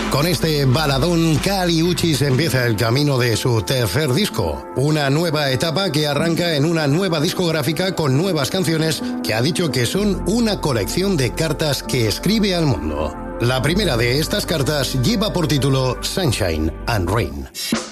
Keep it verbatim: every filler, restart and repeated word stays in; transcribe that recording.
Con este baladón, Kali Uchis empieza el camino de su tercer disco. Una nueva etapa que arranca en una nueva discográfica con nuevas canciones que ha dicho que son una colección de cartas que escribe al mundo. La primera de estas cartas lleva por título Sunshine and Rain.